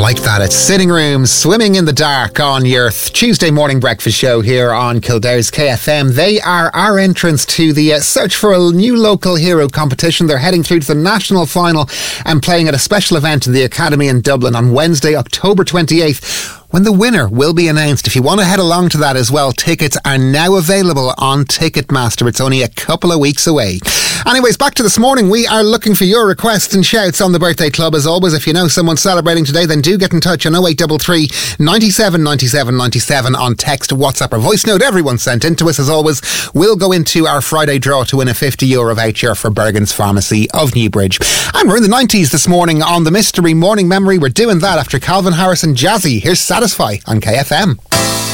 like that. It's Sitting Rooms, Swimming in the Dark on your Tuesday morning breakfast show here on Kildare's KFM. They are our entrance to the search for a new local hero competition. They're heading through to the national final and playing at a special event in the Academy in Dublin on Wednesday, October 28th. When the winner will be announced. If you want to head along to that as well, tickets are now available on Ticketmaster. It's only a couple of weeks away. Anyways, back to this morning. We are looking for your requests and shouts on the Birthday Club. As always, if you know someone celebrating today, then do get in touch on 0833 97 97 97 on text, WhatsApp or voice note. Everyone sent in to us as always. We'll go into our Friday draw to win a €50 voucher for Bergen's Pharmacy of Newbridge. And we're in the 90s this morning on the Mystery Morning Memory. We're doing that after Calvin Harris and Jazzy. Here's Satisfy on KFM.